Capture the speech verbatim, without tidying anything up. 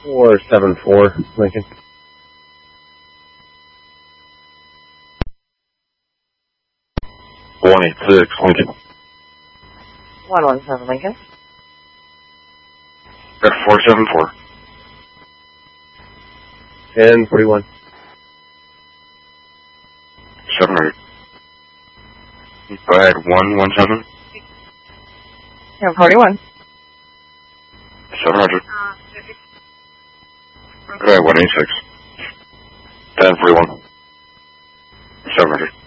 four seven four, Lincoln. one eight six, Lincoln. one one seven, Lincoln. Got four seven four. ten forty-one. seven hundred. Bag one one seven. ten forty-one. seven hundred. Bag one eight six. ten forty-one. seven hundred.